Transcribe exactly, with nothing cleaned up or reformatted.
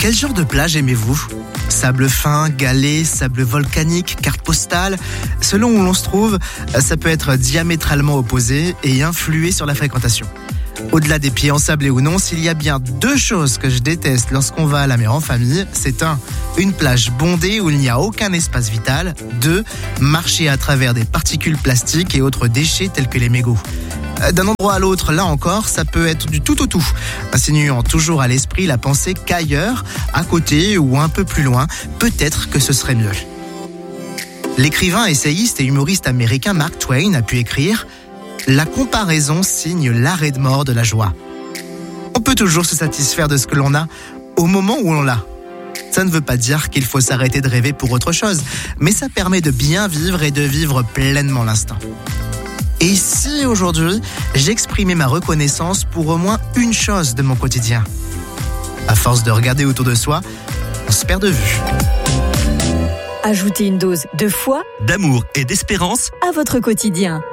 Quel genre de plage aimez-vous ? Sable fin, galets, sable volcanique, carte postale. Selon où l'on se trouve, ça peut être diamétralement opposé et influer sur la fréquentation. Au-delà des pieds ensablés ou non, s'il y a bien deux choses que je déteste lorsqu'on va à la mer en famille, c'est un, une plage bondée où il n'y a aucun espace vital. Deux, marcher à travers des particules plastiques et autres déchets tels que les mégots. D'un endroit à l'autre, là encore, ça peut être du tout au tout, insinuant toujours à l'esprit la pensée qu'ailleurs, à côté ou un peu plus loin, peut-être que ce serait mieux. L'écrivain, essayiste et humoriste américain Mark Twain a pu écrire « La comparaison signe l'arrêt de mort de la joie ». On peut toujours se satisfaire de ce que l'on a au moment où l'on l'a. Ça ne veut pas dire qu'il faut s'arrêter de rêver pour autre chose, mais ça permet de bien vivre et de vivre pleinement l'instant. Et si aujourd'hui, j'exprimais ma reconnaissance pour au moins une chose de mon quotidien ? À force de regarder autour de soi, on se perd de vue. Ajoutez une dose de foi, d'amour et d'espérance à votre quotidien.